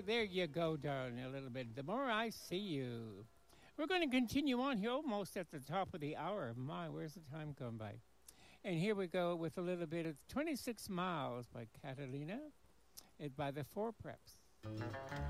there you go, darling, a little bit. The more I see you. We're going to continue on here almost at the top of the hour. My, where's the time gone by? And here we go with a little bit of 26 Miles by Catalina and by the Four Preps.